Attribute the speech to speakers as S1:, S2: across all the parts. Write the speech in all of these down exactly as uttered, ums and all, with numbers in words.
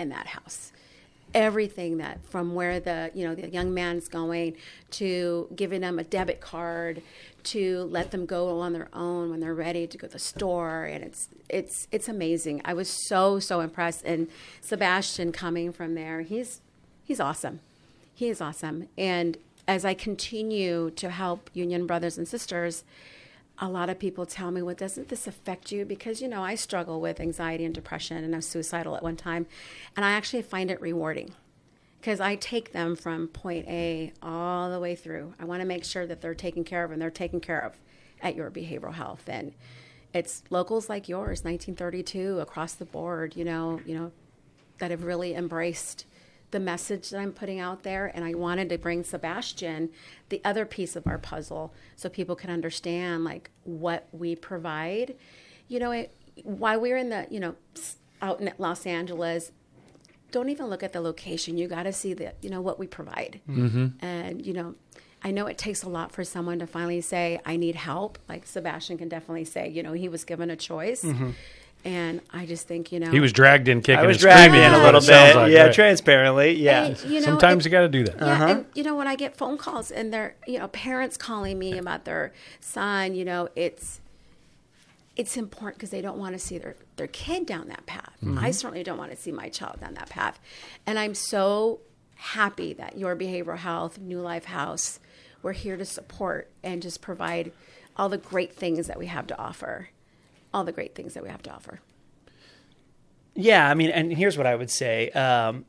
S1: in that house. Everything that from where the, you know, the young man's going to giving them a debit card to let them go on their own when they're ready to go to the store. And it's, it's, it's amazing. I was so, so impressed. And Sebastian coming from there, he's, he's awesome. He is awesome. And as I continue to help union brothers and sisters, a lot of people tell me, well, doesn't this affect you? Because, you know, I struggle with anxiety and depression, and I was suicidal at one time. And I actually find it rewarding because I take them from point A all the way through. I want to make sure that they're taken care of, and they're taken care of at Your Behavioral Health. And it's locals like yours, nineteen thirty-two, across the board, you know, you know, that have really embraced the message that I'm putting out there. And I wanted to bring Sebastian, the other piece of our puzzle, so people can understand like what we provide. You know, it, while we're in the, you know, out in Los Angeles, don't even look at the location. You got to see the, you know, what we provide. Mm-hmm. And, you know, I know it takes a lot for someone to finally say, I need help. Like Sebastian can definitely say, you know, he was given a choice. Mm-hmm. And I just think, you know.
S2: He was dragged in kicking
S3: I was
S2: and
S3: dragged
S2: screaming.
S3: in a little bit.
S2: Like,
S3: yeah,
S2: right?
S3: Transparently. Yeah.
S1: And, you know,
S2: Sometimes
S1: and,
S2: you got to do that.
S1: Yeah,
S3: uh-huh.
S1: and, you know, when I get phone calls and they're, you know, parents calling me about their son, you know, it's it's important because they don't want to see their, their kid down that path. Mm-hmm. I certainly don't want to see my child down that path. And I'm so happy that Your Behavioral Health, New Life House, we're here to support and just provide all the great things that we have to offer. All the great things that we have to offer.
S3: Yeah, I mean, and here's what I would say. Um,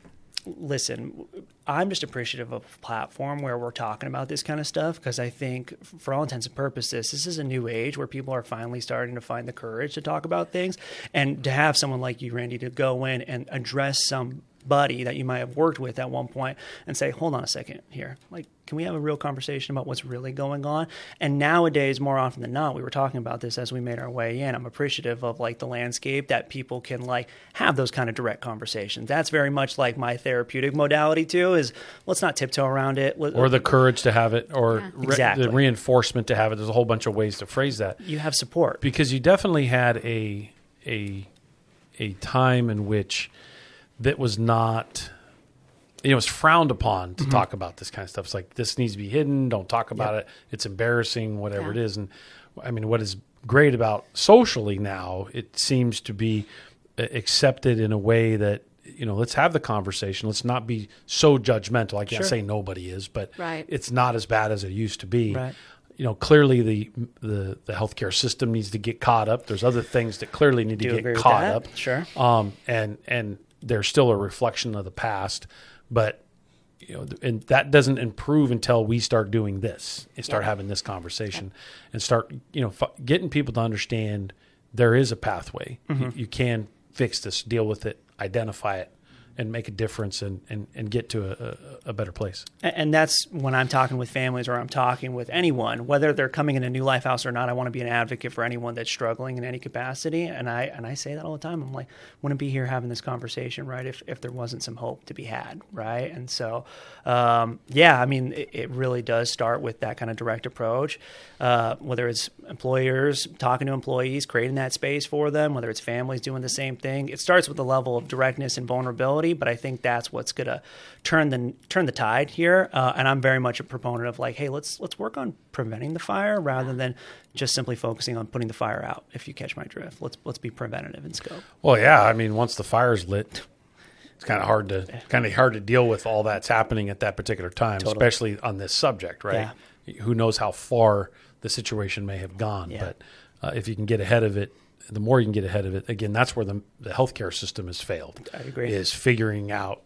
S3: listen, I'm just appreciative of a platform where we're talking about this kind of stuff because I think, for all intents and purposes, this is a new age where people are finally starting to find the courage to talk about things. And to have someone like you, Randy, to go in and address somebody that you might have worked with at one point and say, hold on a second here. Like, can we have a real conversation about what's really going on? And nowadays, more often than not, we were talking about this as we made our way in. I'm appreciative of like the landscape that people can like have those kind of direct conversations. That's very much like my therapeutic modality too, is let's not tiptoe around it.
S2: Or the courage to have it, or
S1: Yeah.
S2: re-
S3: Exactly.
S2: the reinforcement to have it. There's a whole bunch of ways to phrase that.
S3: You have support.
S2: Because you definitely had a a a time in which that was not, you know, it's frowned upon to mm-hmm. talk about this kind of stuff. It's like, this needs to be hidden. Don't talk about yep. it. It's embarrassing, whatever
S1: yeah.
S2: it is. And I mean, what is great about socially now, it seems to be accepted in a way that, you know, let's have the conversation. Let's not be so judgmental. I can't
S3: Sure.
S2: say nobody is, but
S1: Right.
S2: it's not as bad as it used to be.
S3: Right.
S2: You know, clearly the, the the healthcare system needs to get caught up. There's other things that clearly need
S3: Do
S2: to
S3: agree
S2: get
S3: with
S2: caught
S3: that?
S2: up.
S3: Sure.
S2: Um, and and they're still a reflection of the past, but you know, and that doesn't improve until we start doing this and start
S1: Yeah.
S2: having this conversation yeah. and start, you know, f- getting people to understand there is a pathway. Mm-hmm. You, you can fix this, deal with it, identify it, and make a difference and, and, and get to a, a, a better place.
S3: And that's when I'm talking with families or I'm talking with anyone, whether they're coming in a New Life House or not. I want to be an advocate for anyone that's struggling in any capacity. And I and I say that all the time. I'm like, wouldn't be here having this conversation, right, if, if there wasn't some hope to be had, right? And so, um, yeah, I mean, it, it really does start with that kind of direct approach, uh, whether it's employers talking to employees, creating that space for them, whether it's families doing the same thing. It starts with a level of directness and vulnerability. But I think that's what's going to turn the turn the tide here. Uh, and I'm very much a proponent of like, hey, let's let's work on preventing the fire rather than just simply focusing on putting the fire out. If you catch my drift, let's let's be preventative in scope.
S2: Well, yeah, I mean, once the fire's lit, it's kind of hard to kind of hard to deal with all that's happening at that particular time, totally. Especially on this subject, right? Yeah. Who knows how far the situation may have gone, yeah. but uh, if you can get ahead of it. The more you can get ahead of it, again, that's where the, the healthcare system has failed.
S3: I agree.
S2: Is figuring out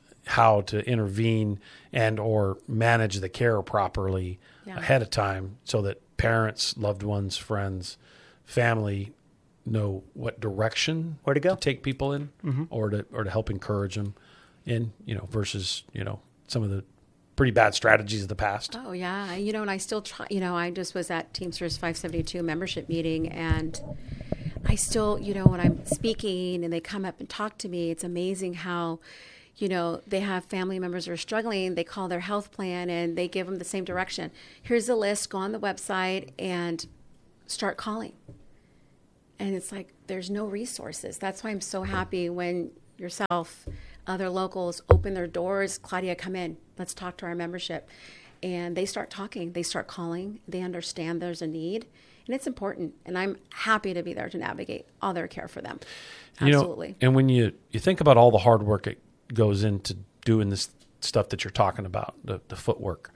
S2: how to intervene and or manage the care properly yeah. ahead of time so that parents, loved ones, friends, family know what direction
S3: where to go
S2: to take people in
S3: mm-hmm.
S2: or to or to help encourage them in, you know, versus, you know, some of the pretty bad strategies of the past.
S1: Oh, yeah. You know, and I still try, you know, I just was at Teamsters five seventy-two membership meeting, and I still, you know, when I'm speaking and they come up and talk to me, it's amazing how, you know, they have family members who are struggling. They call their health plan and they give them the same direction. Here's the list. Go on the website and start calling. And it's like there's no resources. That's why I'm so happy when yourself, other locals open their doors. Claudia, come in. Let's talk to our membership. And they start talking. They start calling. They understand there's a need. And it's important. And I'm happy to be there to navigate all their care for them. Absolutely.
S2: You know, and when you, you think about all the hard work that goes into doing this stuff that you're talking about, the, the footwork,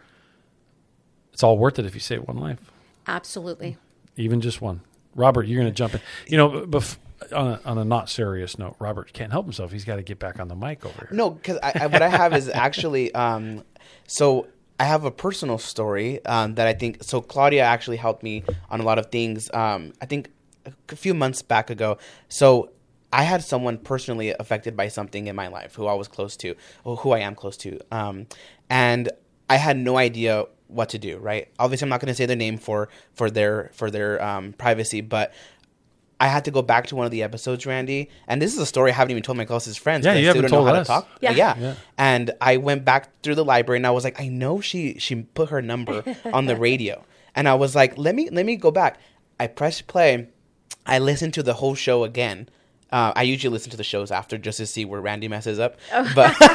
S2: it's all worth it if you save one life.
S1: Absolutely.
S2: Even just one. Robert, you're going to jump in. You know, bef- on, a, on a not serious note, Robert can't help himself. He's got to get back on the mic over here.
S4: No, because I, I, what I have is actually, um, so I have a personal story um, that I think, so Claudia actually helped me on a lot of things, um, I think a few months back ago. So I had someone personally affected by something in my life who I was close to, or who I am close to. Um, and I had no idea what to do, right? Obviously, I'm not going to say their name for, for their, for their um, privacy, but I had to go back to one of the episodes, Randy. And this is a story I haven't even told my closest friends.
S2: Yeah, you haven't told us.
S4: To talk.
S1: Yeah.
S4: yeah.
S2: Yeah.
S4: And I went back through the library and I was like, I know she, she put her number on the radio. And I was like, let me, let me go back. I pressed play. I listened to the whole show again. Uh, I usually listen to the shows after just to see where Randy messes up. Oh.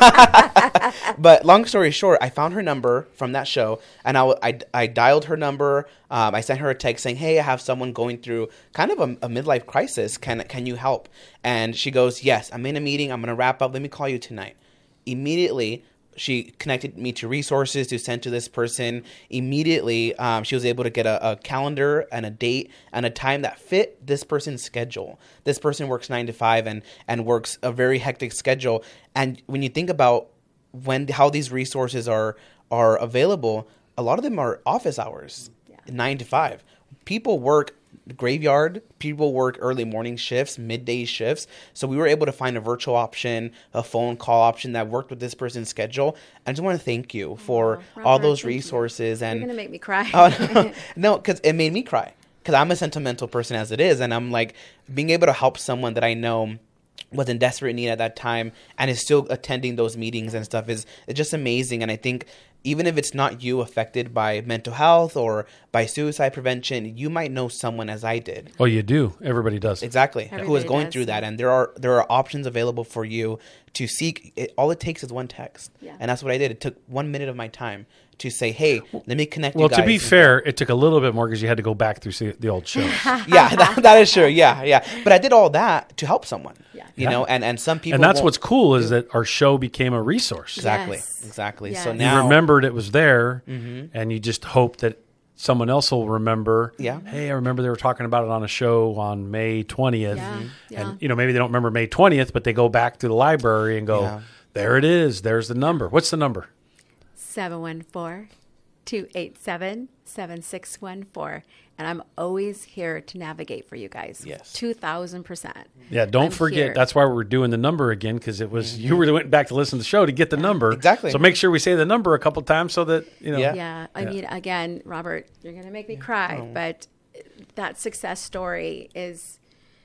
S4: But but long story short, I found her number from that show, and I, I, I dialed her number. Um, I sent her a text saying, hey, I have someone going through kind of a, a midlife crisis. Can can you help? And she goes, yes, I'm in a meeting. I'm going to wrap up. Let me call you tonight. Immediately, she connected me to resources to send to this person. Immediately, um, she was able to get a, a calendar and a date and a time that fit this person's schedule. This person works nine to five and, and works a very hectic schedule. And when you think about when how these resources are are available, a lot of them are office hours, yeah. nine to five. People work graveyard, people work early morning shifts, midday shifts. So we were able to find a virtual option, a phone call option that worked with this person's schedule. I just want to thank you for
S1: oh,
S4: all those resources. You. And
S1: you're gonna make me cry.
S4: Oh, no, because no, it made me cry. Because I'm a sentimental person as it is, and I'm like being able to help someone that I know was in desperate need at that time and is still attending those meetings and stuff is it's just amazing. And I think even if it's not you affected by mental health or by suicide prevention, you might know someone as I did.
S2: Oh, you do. Everybody does.
S4: Exactly.
S1: Everybody
S4: who is going
S1: does.
S4: through that. And there are there are options available for you to seek. It, all it takes is one text.
S1: Yeah. And
S4: that's what I did. It took one minute of my time to say, hey, let me connect
S2: well,
S4: you guys.
S2: to be fair, it took a little bit more because you had to go back through the old shows.
S4: yeah, that, that is true. Yeah, yeah. But I did all that to help someone.
S1: Yeah.
S4: You
S2: yeah.
S4: know, and, and some people
S2: And that's
S4: won't.
S2: what's cool is that our show became a resource.
S4: Exactly.
S1: Yes.
S4: Exactly.
S1: Yes.
S4: So
S1: You
S4: now
S2: You remembered it was there,
S4: mm-hmm.
S2: and you just hope that someone else will remember.
S4: Yeah.
S2: Hey, I remember they were talking about it on a show on May twentieth.
S1: Yeah. Yeah.
S2: And, you know, maybe they don't remember May twentieth, but they go back to the library and go,
S4: Yeah.
S2: there it is. There's the number. What's the number?
S1: seven one four, two eight seven, seven six one four. And I'm always here to navigate for you guys.
S4: Yes.
S1: two thousand percent.
S2: Yeah, don't
S1: I'm
S2: forget.
S1: here.
S2: That's why we're doing the number again, because it was you were went back to listen to the show to get the number.
S4: Exactly.
S2: So make sure we say the number a couple times so that, you know.
S4: Yeah.
S1: Yeah. I
S2: Yeah.
S1: mean, again, Robert, you're going to make me cry,
S4: Oh.
S1: but that success story is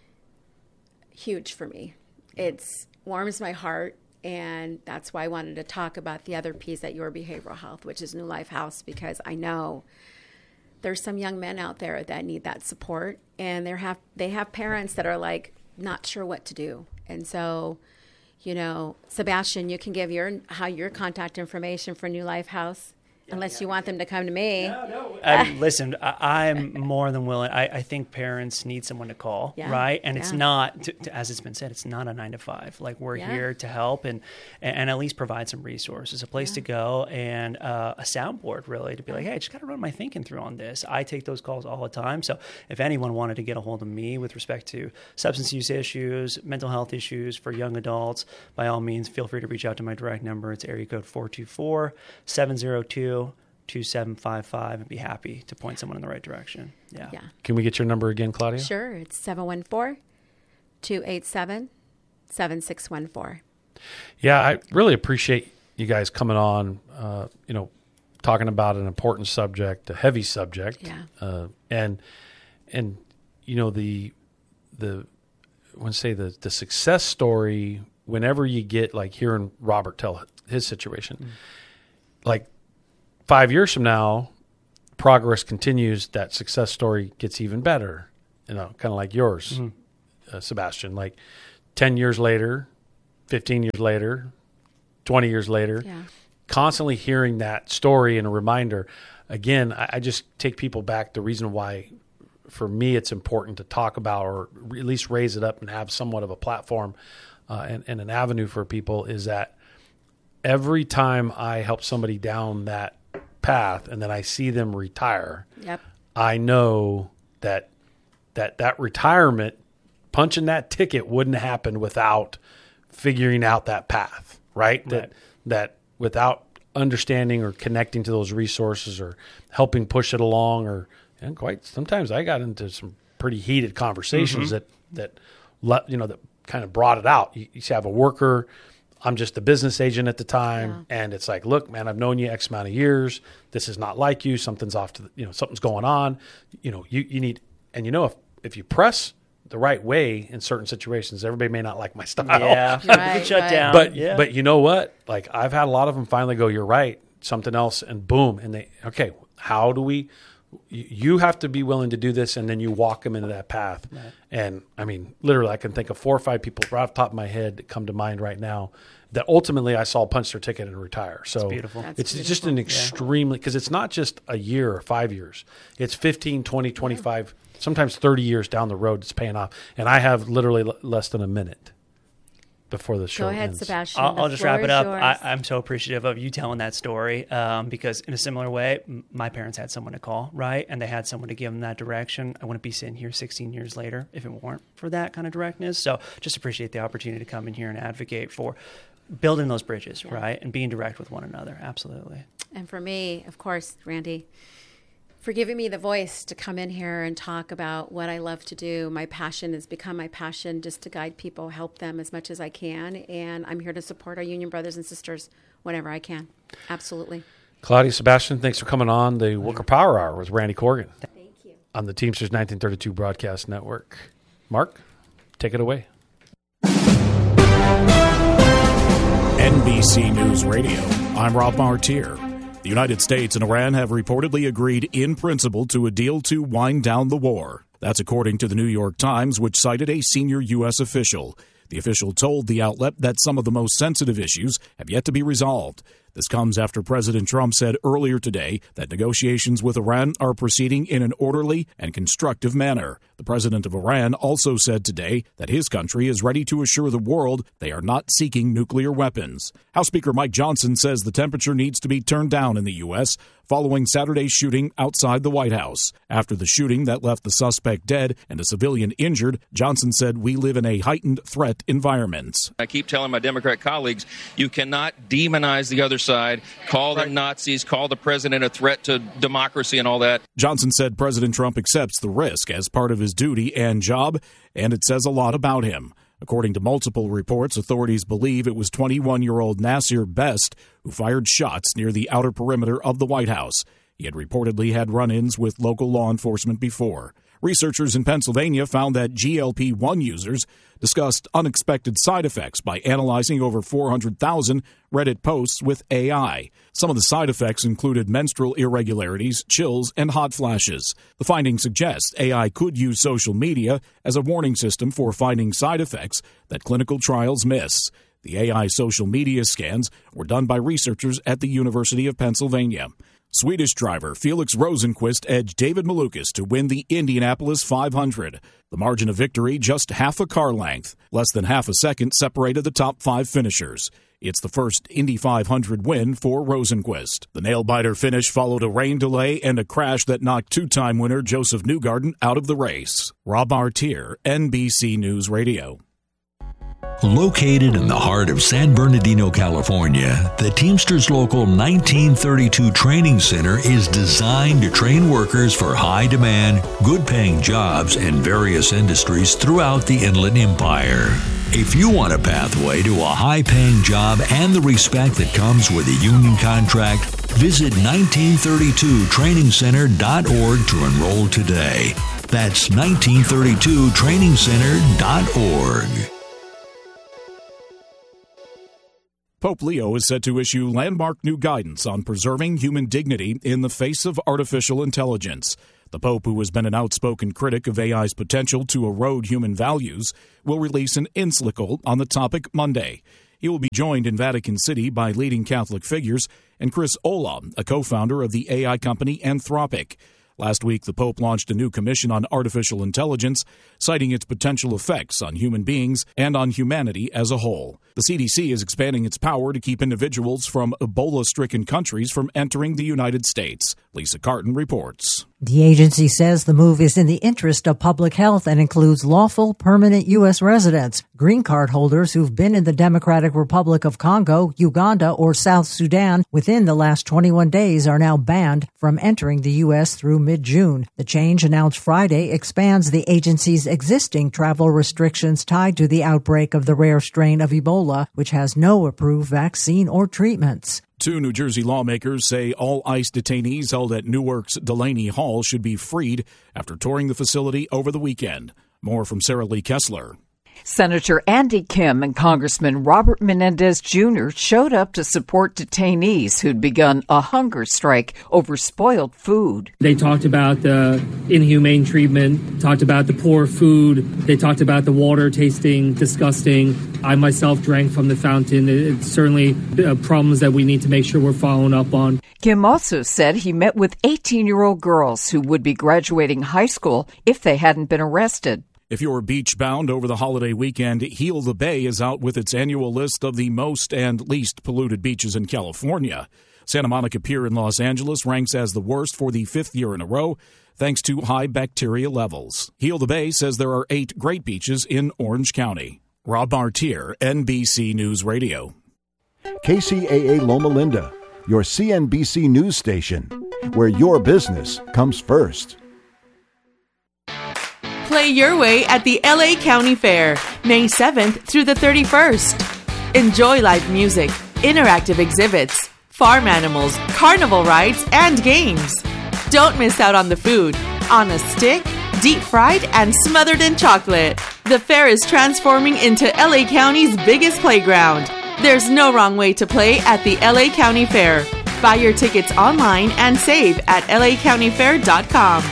S1: huge for me. It's warms my heart. And that's why I wanted to talk about the other piece at Your Behavioral Health, which is New Life House, because I know there's some young men out there that need that support, and they have they have parents that are like not sure what to do. And so, you know, Sebastian, you can give your how your contact information for New Life House, unless you want them to come to me.
S3: I, listen, I, I'm more than willing. I, I think parents need someone to call,
S1: Yeah.
S3: right? And it's
S1: Yeah.
S3: not, to, to, as it's been said, it's not a nine to five. Like we're
S1: Yeah.
S3: here to help and and at least provide some resources, a place
S1: Yeah.
S3: to go, and uh, a soundboard really to be like, hey, I just got to run my thinking through on this. I take those calls all the time. So if anyone wanted to get a hold of me with respect to substance use issues, mental health issues for young adults, by all means, feel free to reach out to my direct number. It's area code four two four, seven zero two, two seven five five, and be happy to point someone in the right direction. Yeah.
S1: Yeah.
S2: Can we get your number again, Claudia?
S1: Sure. It's seven one four, two eight seven, seven six one four.
S2: Yeah, I really appreciate you guys coming on, uh, you know, talking about an important subject, a heavy subject.
S1: Yeah.
S2: Uh, and, and, you know, the, the, I want to say the, the success story, whenever you get like hearing Robert tell his situation, mm. like five years from now, progress continues, that success story gets even better, you know, kind of like yours, mm-hmm. uh, Sebastian, like ten years later, fifteen years later, twenty years later,
S1: Yeah.
S2: constantly hearing that story and a reminder. Again, I, I just take people back. The reason why, for me, it's important to talk about or at least raise it up and have somewhat of a platform uh, and, and an avenue for people is that every time I help somebody down that path and then I see them retire,
S1: Yep.
S2: I know that that that retirement, punching that ticket wouldn't happen without figuring out that path, right?
S3: Right.
S2: That that without understanding or connecting to those resources or helping push it along, or and quite sometimes I got into some pretty heated conversations
S3: Mm-hmm.
S2: that that let you know that kind of brought it out. You, you have a worker. I'm just a business agent at the time,
S1: Yeah.
S2: and it's like, look, man, I've known you X amount of years. This is not like you. Something's off to the, you know, something's going on. You know, you you need, and you know, if if you press the right way in certain situations, everybody may not like my style.
S3: Yeah, you
S1: Right,
S3: get shut
S1: right.
S3: down.
S2: But
S3: yeah.
S2: but you know what? Like I've had a lot of them finally go, you're right, something else, and boom, and they okay. How do we? You have to be willing to do this, and then you walk them into that path. Right. And I mean, literally, I can think of four or five people right off the top of my head that come to mind right now that ultimately I saw punch their ticket and retire. So
S3: That's beautiful.
S1: That's
S2: it's
S1: beautiful.
S2: just an extremely, because it's not just a year or five years. It's fifteen, twenty, twenty-five, sometimes thirty years down the road it's paying off. And I have literally l- less than a minute before the show
S1: Go ahead,
S2: ends.
S1: Sebastian.
S3: I'll,
S1: The
S3: I'll just
S1: floor
S3: wrap it
S1: is
S3: up.
S1: yours.
S3: I, I'm so appreciative of you telling that story um, because in a similar way, m- my parents had someone to call, right? And they had someone to give them that direction. I wouldn't be sitting here sixteen years later if it weren't for that kind of directness. So just appreciate the opportunity to come in here and advocate for building those bridges,
S1: Yeah.
S3: right? And being direct with one another. Absolutely.
S1: And for me, of course, Randy, for giving me the voice to come in here and talk about what I love to do. My passion has become my passion, just to guide people, help them as much as I can. And I'm here to support our union brothers and sisters whenever I can. Absolutely.
S2: Claudia, Sebastian, thanks for coming on the Worker Power Hour with Randy Corrigan
S1: Thank you.
S2: on the Teamsters nineteen thirty-two Broadcast Network. Mark, take it away.
S5: N B C News Radio. I'm Rob Martier. The United States and Iran have reportedly agreed in principle to a deal to wind down the war. That's according to the New York Times, which cited a senior U S official. The official told the outlet that some of the most sensitive issues have yet to be resolved. This comes after President Trump said earlier today that negotiations with Iran are proceeding in an orderly and constructive manner. The president of Iran also said today that his country is ready to assure the world they are not seeking nuclear weapons. House Speaker Mike Johnson says the temperature needs to be turned down in the U S following Saturday's shooting outside the White House. After the shooting that left the suspect dead and a civilian injured, Johnson said we live in a heightened threat environment.
S6: I keep telling my Democrat colleagues, you cannot demonize the other side, call them Nazis, call the president a threat to democracy and all that.
S5: Johnson said President Trump accepts the risk as part of his duty and job, and it says a lot about him. According to multiple reports, authorities believe it was twenty-one-year-old Nasir Best who fired shots near the outer perimeter of the White House. He had reportedly had run-ins with local law enforcement before. Researchers in Pennsylvania found that G L P one users discussed unexpected side effects by analyzing over four hundred thousand Reddit posts with A I. Some of the side effects included menstrual irregularities, chills, and hot flashes. The findings suggest A I could use social media as a warning system for finding side effects that clinical trials miss. The A I social media scans were done by researchers at the University of Pennsylvania. Swedish driver Felix Rosenqvist edged David Malukas to win the Indianapolis five hundred. The margin of victory just half a car length. Less than half a second separated the top five finishers. It's the first Indy five hundred win for Rosenqvist. The nail-biter finish followed a rain delay and a crash that knocked two-time winner Joseph Newgarden out of the race. Rob Artier, N B C News Radio.
S7: Located in the heart of San Bernardino, California, the Teamsters Local nineteen thirty-two Training Center is designed to train workers for high-demand, good-paying jobs in various industries throughout the Inland Empire. If you want a pathway to a high-paying job and the respect that comes with a union contract, visit nineteen thirty-two training center dot org to enroll today. That's nineteen thirty-two training center dot org.
S5: Pope Leo is set to issue landmark new guidance on preserving human dignity in the face of artificial intelligence. The Pope, who has been an outspoken critic of A I's potential to erode human values, will release an encyclical on the topic Monday. He will be joined in Vatican City by leading Catholic figures and Chris Olah, a co-founder of the A I company Anthropic. Last week, the Pope launched a new commission on artificial intelligence, citing its potential effects on human beings and on humanity as a whole. The C D C is expanding its power to keep individuals from Ebola-stricken countries from entering the United States. Lisa Carton reports.
S8: The agency says the move is in the interest of public health and includes lawful, permanent U S residents. Green card holders who've been in the Democratic Republic of Congo, Uganda, or South Sudan within the last twenty-one days are now banned from entering the U S through mid-June. The change, announced Friday, expands the agency's existing travel restrictions tied to the outbreak of the rare strain of Ebola, which has no approved vaccine or treatments.
S5: Two New Jersey lawmakers say all ICE detainees held at Newark's Delaney Hall should be freed after touring the facility over the weekend. More from Sarah Lee Kessler.
S9: Senator Andy Kim and Congressman Robert Menendez Junior showed up to support detainees who'd begun a hunger strike over spoiled food.
S10: They talked about the inhumane treatment, talked about the poor food, they talked about the water tasting disgusting. I myself drank from the fountain. It's certainly uh, problems that we need to make sure we're following up on.
S9: Kim also said he met with eighteen-year-old girls who would be graduating high school if they hadn't been arrested.
S5: If you're beach-bound over the holiday weekend, Heal the Bay is out with its annual list of the most and least polluted beaches in California. Santa Monica Pier in Los Angeles ranks as the worst for the fifth year in a row, thanks to high bacteria levels. Heal the Bay says there are eight great beaches in Orange County. Rob Martier, N B C News Radio.
S11: K C A A Loma Linda, your C N B C news station, where your business comes first.
S12: Play your way at the L A County Fair, May seventh through the thirty-first. Enjoy live music, interactive exhibits, farm animals, carnival rides, and games. Don't miss out on the food. On a stick, deep fried, and smothered in chocolate. The fair is transforming into L A County's biggest playground. There's no wrong way to play at the L A County Fair. Buy your tickets online and save at L A county fair dot com.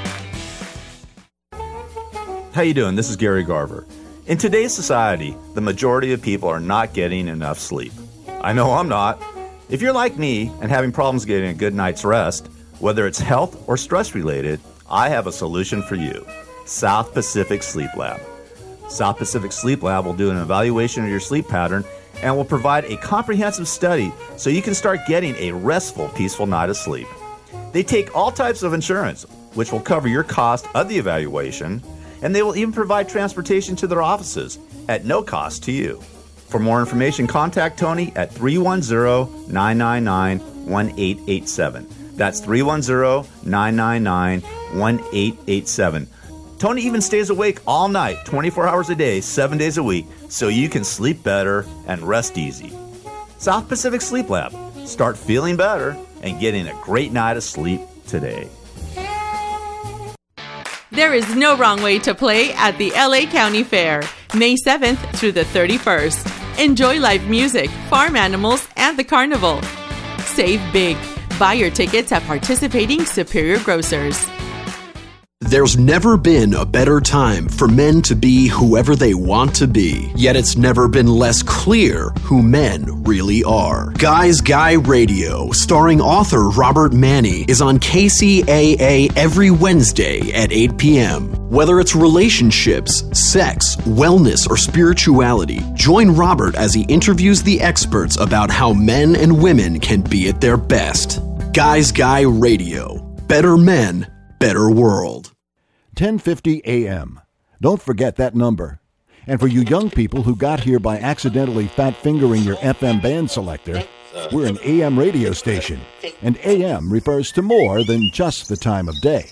S13: How you doing? This is Gary Garver. In today's society, the majority of people are not getting enough sleep. I know I'm not. If you're like me and having problems getting a good night's rest, whether it's health or stress related, I have a solution for you. South Pacific Sleep Lab. South Pacific Sleep Lab will do an evaluation of your sleep pattern and will provide a comprehensive study so you can start getting a restful, peaceful night of sleep. They take all types of insurance, which will cover your cost of the evaluation, and they will even provide transportation to their offices at no cost to you. For more information, contact Tony at three one zero, nine nine nine, one eight eight seven. That's three one zero, nine nine nine, one eight eight seven. Tony even stays awake all night, twenty-four hours a day, seven days a week, so you can sleep better and rest easy. South Pacific Sleep Lab. Start feeling better and getting a great night of sleep today.
S12: There is no wrong way to play at the L A County Fair, May seventh through the thirty-first. Enjoy live music, farm animals, and the carnival. Save big. Buy your tickets at participating Superior Grocers.
S14: There's never been a better time for men to be whoever they want to be, yet it's never been less clear who men really are. Guys Guy Radio, starring author Robert Manni, is on K C A A every Wednesday at eight p.m. Whether it's relationships, sex, wellness, or spirituality, join Robert as he interviews the experts about how men and women can be at their best. Guys Guy Radio. Better men, better world.
S11: ten fifty a.m. Don't forget that number. And for you young people who got here by accidentally fat-fingering your F M band selector, we're an A M radio station, and A M refers to more than just the time of day.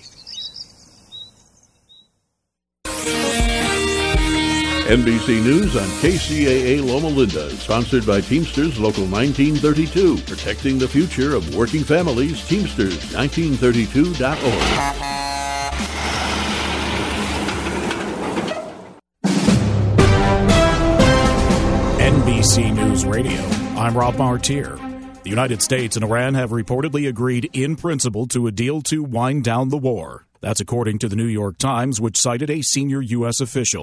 S15: N B C News on K C A A Loma Linda, sponsored by Teamsters Local nineteen thirty-two, protecting the future of working families. Teamsters nineteen thirty-two dot org.
S5: N B C News Radio, I'm Rob Martier. The United States and Iran have reportedly agreed in principle to a deal to wind down the war. That's according to the New York Times, which cited a senior U S official.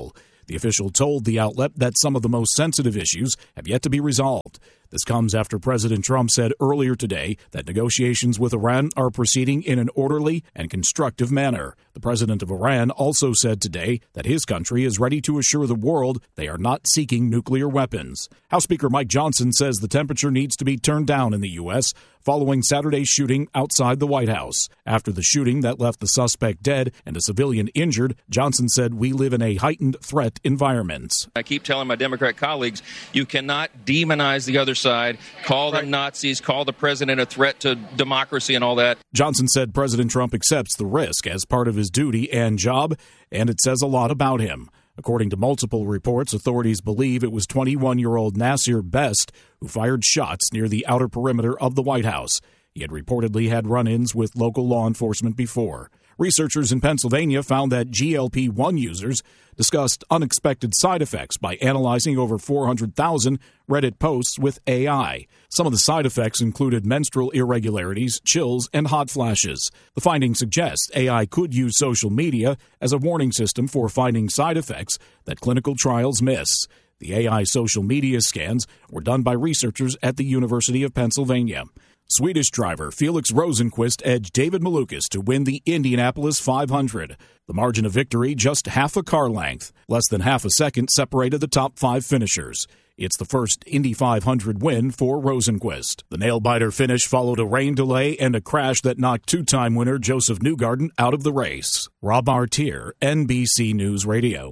S5: The official told the outlet that some of the most sensitive issues have yet to be resolved. This comes after President Trump said earlier today that negotiations with Iran are proceeding in an orderly and constructive manner. The president of Iran also said today that his country is ready to assure the world they are not seeking nuclear weapons. House Speaker Mike Johnson says the temperature needs to be turned down in the U S following Saturday's shooting outside the White House. After the shooting that left the suspect dead and a civilian injured, Johnson said we live in a heightened threat environment.
S6: I keep telling my Democrat colleagues, you cannot demonize the other side, call them Nazis, call the president a threat to democracy and all that.
S5: Johnson said President Trump accepts the risk as part of his duty and job, and it says a lot about him. According to multiple reports, authorities believe it was twenty-one-year-old Nasir Best who fired shots near the outer perimeter of the White House. He had reportedly had run-ins with local law enforcement before. Researchers in Pennsylvania found that G L P one users discussed unexpected side effects by analyzing over four hundred thousand Reddit posts with A I. Some of the side effects included menstrual irregularities, chills, and hot flashes. The findings suggest A I could use social media as a warning system for finding side effects that clinical trials miss. The A I social media scans were done by researchers at the University of Pennsylvania. Swedish driver Felix Rosenqvist edged David Malukas to win the Indianapolis five hundred. The margin of victory just half a car length. Less than half a second separated the top five finishers. It's the first Indy five hundred win for Rosenqvist. The nail-biter finish followed a rain delay and a crash that knocked two-time winner Joseph Newgarden out of the race. Rob Artier, N B C News Radio.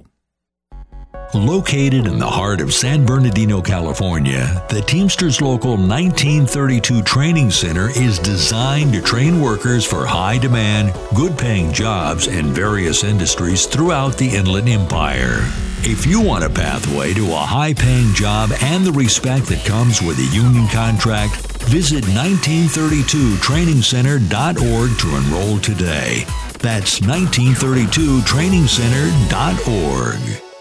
S7: Located in the heart of San Bernardino, California, the Teamsters Local nineteen thirty-two Training Center is designed to train workers for high-demand, good-paying jobs in various industries throughout the Inland Empire. If you want a pathway to a high-paying job and the respect that comes with a union contract, visit nineteen thirty-two training center dot org to enroll today. That's nineteen thirty-two training center dot org.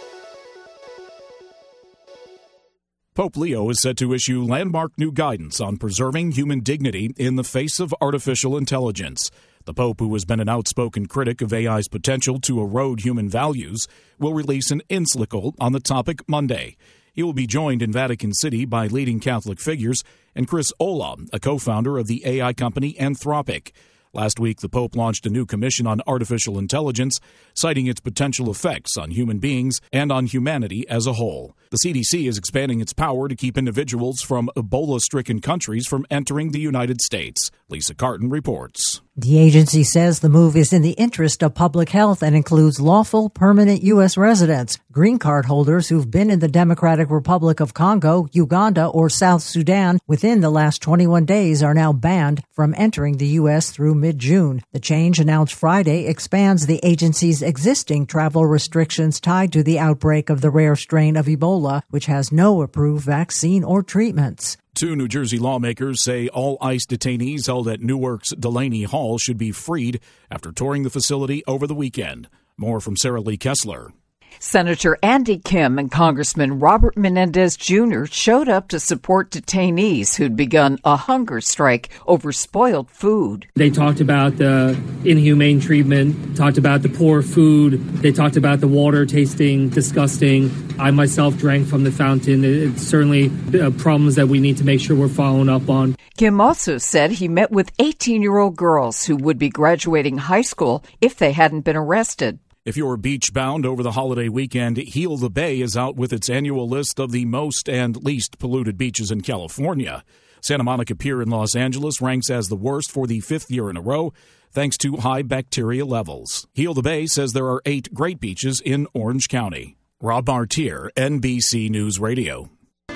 S5: Pope Leo is set to issue landmark new guidance on preserving human dignity in the face of artificial intelligence. The Pope, who has been an outspoken critic of A I's potential to erode human values, will release an encyclical on the topic Monday. He will be joined in Vatican City by leading Catholic figures and Chris Olah, a co-founder of the A I company Anthropic. Last week, the Pope launched a new commission on artificial intelligence, citing its potential effects on human beings and on humanity as a whole. The C D C is expanding its power to keep individuals from Ebola-stricken countries from entering the United States. Lisa Carton reports.
S8: The agency says the move is in the interest of public health and includes lawful permanent U S residents. Green card holders who've been in the Democratic Republic of Congo, Uganda, or South Sudan within the last twenty-one days are now banned from entering the U S through mid-June. The change, announced Friday, expands the agency's existing travel restrictions tied to the outbreak of the rare strain of Ebola, which has no approved vaccine or treatments.
S5: Two New Jersey lawmakers say all ICE detainees held at Newark's Delaney Hall should be freed after touring the facility over the weekend. More from Sarah Lee Kessler.
S9: Senator Andy Kim and Congressman Robert Menendez Junior showed up to support detainees who'd begun a hunger strike over spoiled food.
S10: They talked about the inhumane treatment, talked about the poor food, they talked about the water tasting disgusting. I myself drank from the fountain. It's certainly uh, problems that we need to make sure we're following up on.
S9: Kim also said he met with eighteen-year-old girls who would be graduating high school if they hadn't been arrested.
S5: If you're beach-bound over the holiday weekend, Heal the Bay is out with its annual list of the most and least polluted beaches in California. Santa Monica Pier in Los Angeles ranks as the worst for the fifth year in a row, thanks to high bacteria levels. Heal the Bay says there are eight great beaches in Orange County. Rob Artier, N B C News Radio.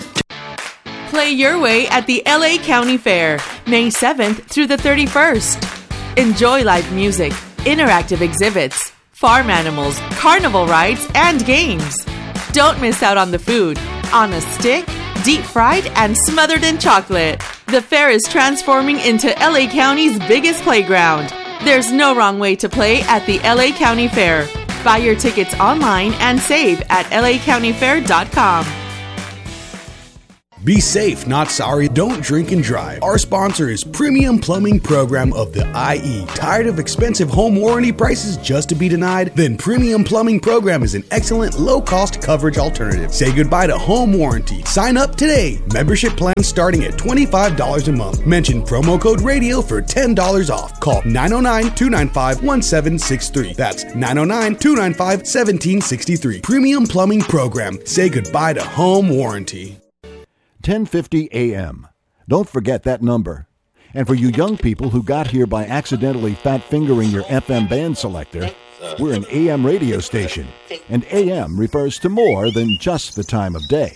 S12: Play your way at the L A County Fair, May seventh through the thirty-first. Enjoy live music, interactive exhibits, farm animals, carnival rides, and games. Don't miss out on the food. On a stick, deep fried, and smothered in chocolate. The fair is transforming into L A County's biggest playground. There's no wrong way to play at the L A County Fair. Buy your tickets online and save at L A county fair dot com.
S16: Be safe, not sorry. Don't drink and drive. Our sponsor is Premium Plumbing Program of the I E. Tired of expensive home warranty prices just to be denied? Then Premium Plumbing Program is an excellent low-cost coverage alternative. Say goodbye to home warranty. Sign up today. Membership plans starting at twenty-five dollars a month. Mention promo code radio for ten dollars off. Call nine oh nine, two nine five, one seven six three. That's nine oh nine, two nine five, one seven six three. Premium Plumbing Program. Say goodbye to home warranty.
S11: ten fifty A M. Don't forget that number. And for you young people who got here by accidentally fat-fingering your F M band selector, we're an A M radio station. And A M refers to more than just the time of day.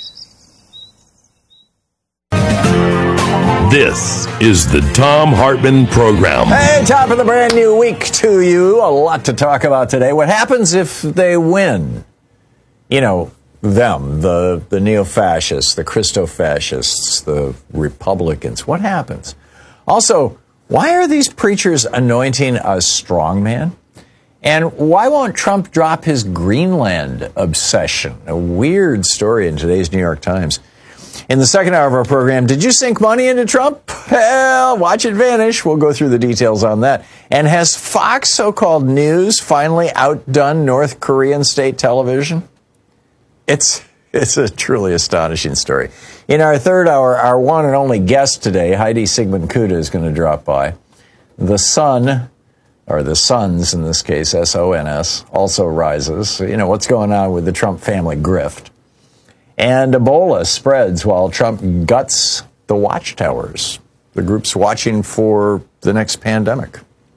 S17: This is the Thom Hartmann Program.
S18: Hey, top of the brand new week to you. A lot to talk about today. What happens if they win? You know, them, the, the neo-fascists, the Christo-fascists, the Republicans. What happens? Also, why are these preachers anointing a strongman? And why won't Trump drop his Greenland obsession? A weird story in today's New York Times. In the second hour of our program, did you sink money into Trump? Hell, watch it vanish. We'll go through the details on that. And has Fox so-called news finally outdone North Korean state television? It's it's a truly astonishing story. In our third hour, our one and only guest today, Heidi Sigmund Kuda, is going to drop by. The sun, or the sons in this case, S O N S, also rises. You know, what's going on with the Trump family grift. And Ebola spreads while Trump guts the watchtowers, the groups watching for the next pandemic.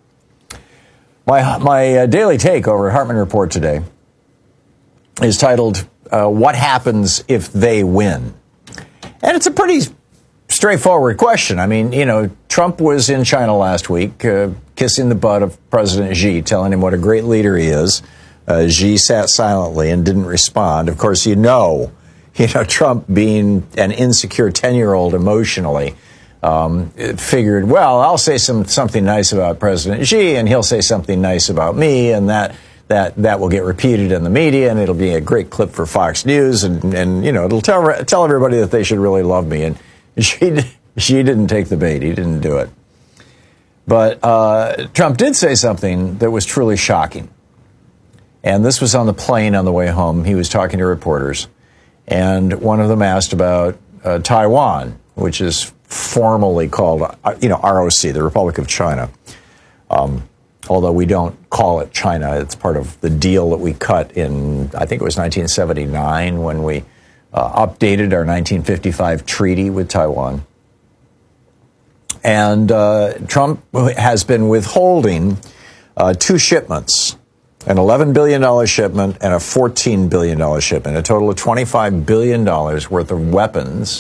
S18: My, my uh, daily take over at Hartmann Report today is titled, Uh, what happens if they win? And it's a pretty straightforward question. I mean, you know, Trump was in China last week, uh, kissing the butt of President Xi, telling him what a great leader he is. Uh, Xi sat silently and didn't respond. Of course, you know, you know, Trump being an insecure ten-year-old emotionally, um, figured, well, I'll say some something nice about President Xi, and he'll say something nice about me, and that That that will get repeated in the media, and it'll be a great clip for Fox News, and, and you know, it'll tell tell everybody that they should really love me. And she she didn't take the bait; he didn't do it. But uh, Trump did say something that was truly shocking, and this was on the plane on the way home. He was talking to reporters, and one of them asked about uh, Taiwan, which is formally called, uh, you know, R O C, the Republic of China. Um, Although we don't call it China, it's part of the deal that we cut in, I think it was nineteen seventy-nine when we uh, updated our nineteen fifty-five treaty with Taiwan. And uh, Trump has been withholding uh, two shipments, an eleven billion dollars shipment and a fourteen billion dollars shipment, a total of twenty-five billion dollars worth of weapons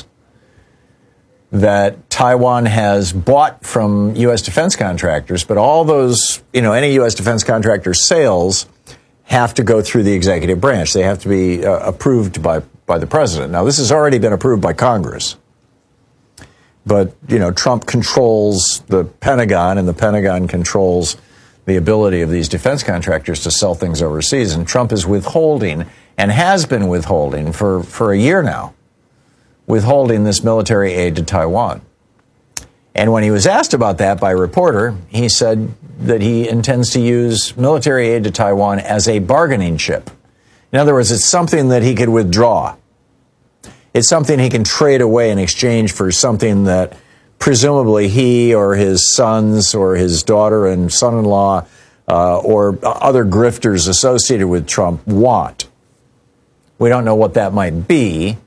S18: that Taiwan has bought from U S defense contractors, but all those, you know, any U S defense contractor sales have to go through the executive branch. They have to be uh, approved by, by the president. Now, this has already been approved by Congress. But, you know, Trump controls the Pentagon, and the Pentagon controls the ability of these defense contractors to sell things overseas. And Trump is withholding, and has been withholding for, for a year now, withholding this military aid to Taiwan. And when he was asked about that by a reporter, he said that he intends to use military aid to Taiwan as a bargaining chip. In other words, it's something that he could withdraw. It's something he can trade away in exchange for something that presumably he or his sons or his daughter and son-in-law uh, or other grifters associated with Trump want. We don't know what that might be.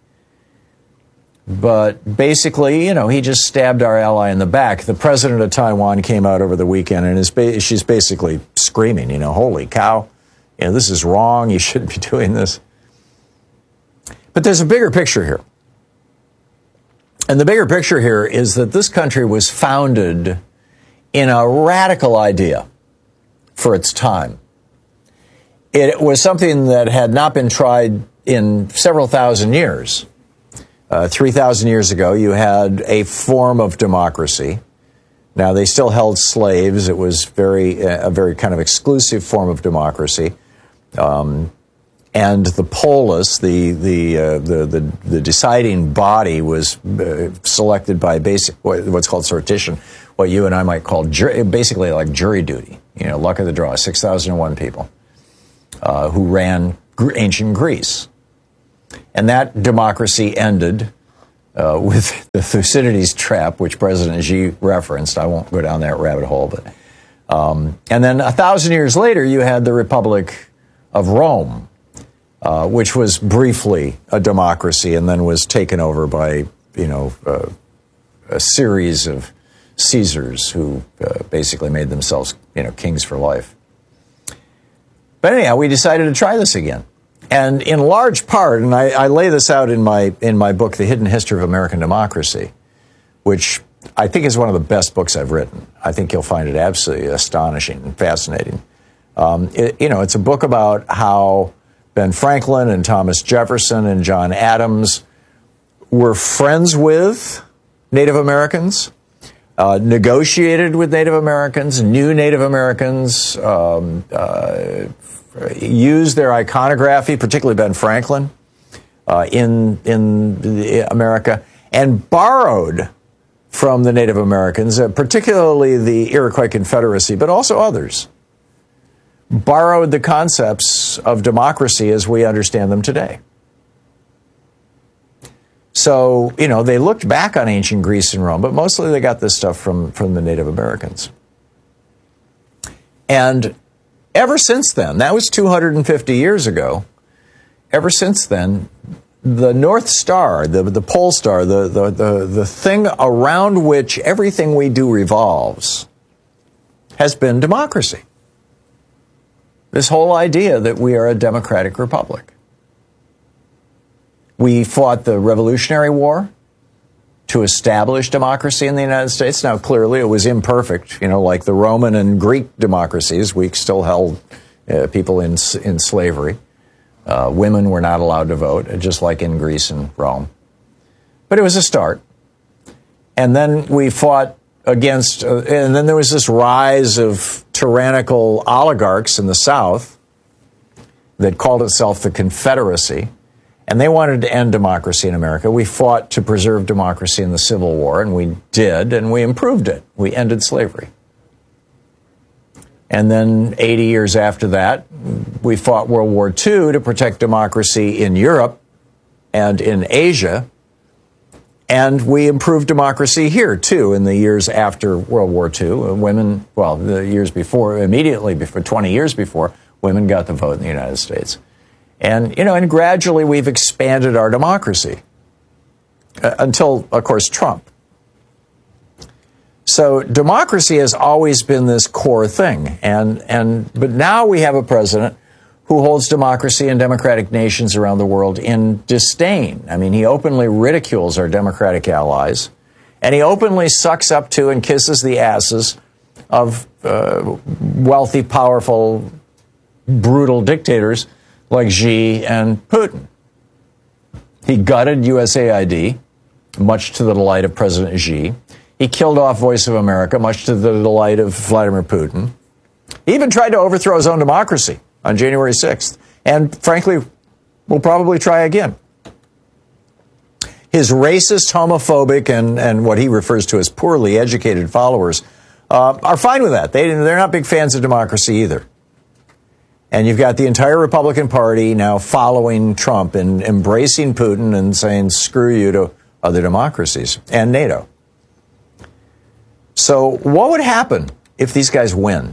S18: But basically, you know, he just stabbed our ally in the back. The president of Taiwan came out over the weekend, and is ba- she's basically screaming, you know, holy cow, you know, this is wrong. You shouldn't be doing this. But there's a bigger picture here. And the bigger picture here is that this country was founded in a radical idea for its time. It was something that had not been tried in several thousand years. Uh, three thousand years ago, you had a form of democracy. Now, they still held slaves. It was very a very kind of exclusive form of democracy. Um, and the polis, the the, uh, the the the deciding body, was uh, selected by basic what's called sortition, what you and I might call jury, basically like jury duty. You know, luck of the draw. Six thousand and one people uh, who ran gr- ancient Greece, and that democracy ended uh, with the Thucydides trap, which President Xi referenced. I won't go down that rabbit hole, but um, and then a thousand years later, you had the Republic of Rome. Uh, which was briefly a democracy and then was taken over by, you know, uh, a series of Caesars who uh, basically made themselves, you know, kings for life. But anyhow, we decided to try this again. And in large part, and I, I lay this out in my in my book, The Hidden History of American Democracy, which I think is one of the best books I've written. I think you'll find it absolutely astonishing and fascinating. Um, it, you know, it's a book about how Ben Franklin and Thomas Jefferson and John Adams were friends with Native Americans, uh, negotiated with Native Americans, knew Native Americans, um, uh, used their iconography, particularly Ben Franklin, uh, in in the America, and borrowed from the Native Americans, uh, particularly the Iroquois Confederacy, but also others. Borrowed the concepts of democracy as we understand them today. So, you know, they looked back on ancient Greece and Rome, but mostly they got this stuff from, from the Native Americans. And ever since then, that was two hundred fifty years ago, ever since then, the North Star, the, the pole star, the, the, the, the thing around which everything we do revolves, has been democracy. This whole idea that we are a democratic republic. We fought the Revolutionary War to establish democracy in the United States. Now, clearly, it was imperfect, you know, like the Roman and Greek democracies. We still held uh, people in in slavery. Uh, women were not allowed to vote, just like in Greece and Rome. But it was a start. And then we fought against, uh, and then there was this rise of tyrannical oligarchs in the South that called itself the Confederacy, and they wanted to end democracy in America. We fought to preserve democracy in the Civil War, and we did, and we improved it. We ended slavery. And then eighty years after that, we fought World War Two to protect democracy in Europe and in Asia. And we improved democracy here, too, in the years after World War Two. Women, well, the years before, immediately before, twenty years before, women got the vote in the United States. And, you know, and gradually we've expanded our democracy uh, until, of course, Trump. So democracy has always been this core thing. And, and, but now we have a president who holds democracy and democratic nations around the world in disdain. I mean, he openly ridicules our democratic allies, and he openly sucks up to and kisses the asses of uh, wealthy, powerful, brutal dictators like Xi and Putin. He gutted U S A I D, much to the delight of President Xi. He killed off Voice of America, much to the delight of Vladimir Putin. He even tried to overthrow his own democracy on January sixth, and frankly, will probably try again. His racist, homophobic, and, and what he refers to as poorly educated followers uh, are fine with that. They, they're not big fans of democracy either. And you've got the entire Republican Party now following Trump and embracing Putin and saying, screw you to other democracies and NATO. So what would happen if these guys win?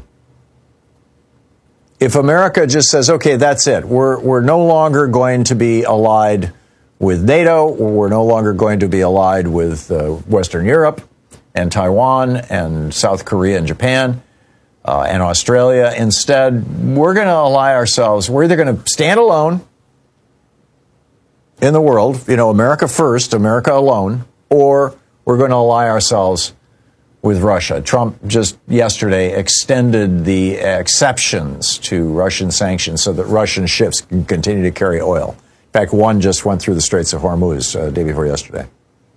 S18: If America just says, okay, that's it. We're we're no longer going to be allied with NATO, or we're no longer going to be allied with uh, Western Europe and Taiwan and South Korea and Japan uh, and Australia. Instead, we're going to ally ourselves. We're either going to stand alone in the world, you know, America first, America alone, or we're going to ally ourselves with Russia. Trump just yesterday extended the exceptions to Russian sanctions so that Russian ships can continue to carry oil. In fact, one just went through the Straits of Hormuz uh, day before yesterday.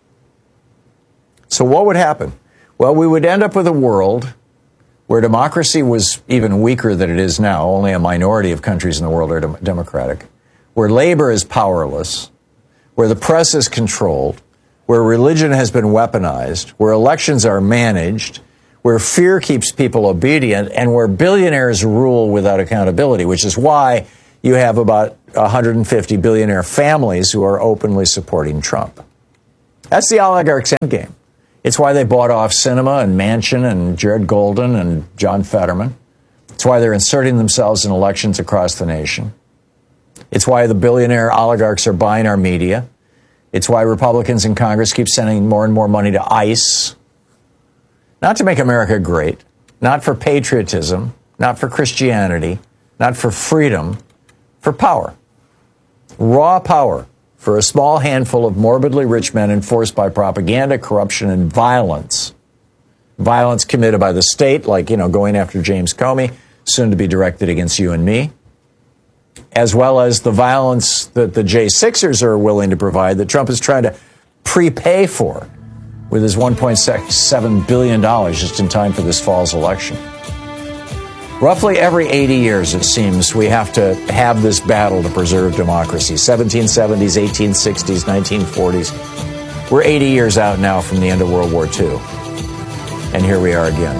S18: So what would happen? Well, we would end up with a world where democracy was even weaker than it is now. Only a minority of countries in the world are dem- democratic. where labor is powerless, where the press is controlled, where religion has been weaponized, where elections are managed, where fear keeps people obedient, and where billionaires rule without accountability, which is why you have about one hundred fifty billionaire families who are openly supporting Trump. That's the oligarch's endgame. It's why they bought off Sinema and Manchin and Jared Golden and John Fetterman. It's why they're inserting themselves in elections across the nation. It's why the billionaire oligarchs are buying our media. It's why Republicans in Congress keep sending more and more money to ICE. Not to make America great, not for patriotism, not for Christianity, not for freedom, for power. Raw power for a small handful of morbidly rich men enforced by propaganda, corruption, and violence. Violence committed by the state, like, you know, going after James Comey, soon to be directed against you and me, as well as the violence that the J sixers are willing to provide that Trump is trying to prepay for with his one point seven billion dollars just in time for this fall's election. Roughly every eighty years, it seems, we have to have this battle to preserve democracy. seventeen seventies, eighteen sixties, nineteen forties. We're eighty years out now from the end of World War Two. And here we are again.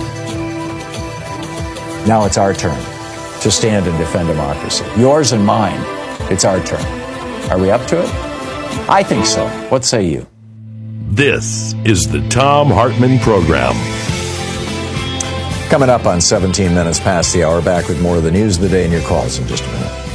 S18: Now it's our turn to stand and defend democracy. Yours and mine, it's our turn. Are we up to it? I think so. What say you?
S17: This is the Thom Hartmann Program.
S18: Coming up on seventeen minutes past the hour, back with more of the news of the day and your calls in just a minute.